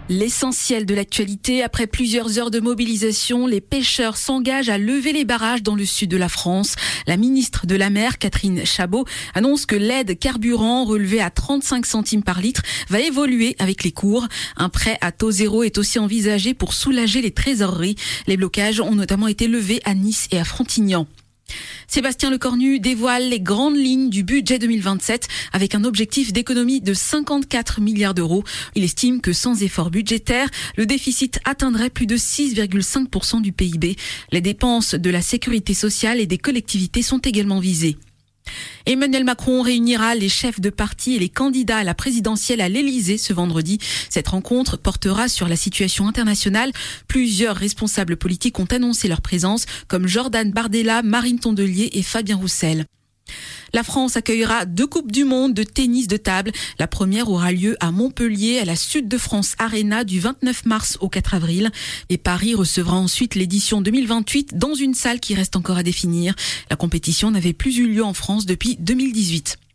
L'essentiel de l'actualité, après plusieurs heures de mobilisation, les pêcheurs s'engagent à lever les barrages dans le sud de la France. La ministre de la Mer, Catherine Chabot, annonce que l'aide carburant relevée à 35 centimes par litre va évoluer avec les cours. Un prêt à taux zéro est aussi envisagé pour soulager les trésoreries. Les blocages ont notamment été levés à Nice et à Frontignan. Sébastien Lecornu dévoile les grandes lignes du budget 2027 avec un objectif d'économie de 54 milliards d'euros. Il estime que sans effort budgétaire, le déficit atteindrait plus de 6,5% du PIB. Les dépenses de la sécurité sociale et des collectivités sont également visées. Emmanuel Macron réunira les chefs de parti et les candidats à la présidentielle à l'Élysée ce vendredi. Cette rencontre portera sur la situation internationale. Plusieurs responsables politiques ont annoncé leur présence, comme Jordan Bardella, Marine Tondelier et Fabien Roussel. La France accueillera 2 Coupes du Monde de tennis de table. La première aura lieu à Montpellier, à la Sud de France Arena, du 29 mars au 4 avril. Et Paris recevra ensuite l'édition 2028 dans une salle qui reste encore à définir. La compétition n'avait plus eu lieu en France depuis 2018.